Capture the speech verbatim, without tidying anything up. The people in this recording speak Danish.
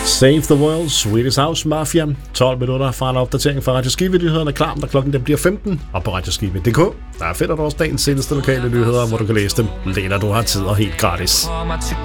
Save the World, Swedish House Mafia. tolv minutter fra en opdatering fra Radio Skive-nyhederne klar, der klokken den bliver femten, og på radioskive punktum d k. Der er fedt, at også dagens seneste lokale nyheder, hvor du kan læse dem, lige når du har tid og helt gratis. Kommer til